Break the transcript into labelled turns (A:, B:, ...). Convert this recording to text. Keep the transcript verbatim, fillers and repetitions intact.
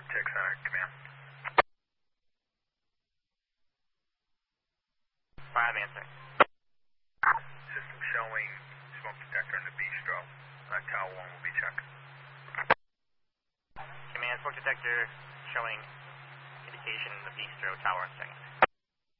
A: Storm Tech Center, command.
B: Five answer.
A: System showing smoke detector in the bistro. Uh, tower one will be checked.
B: Command, smoke detector showing indication in the bistro, tower on second.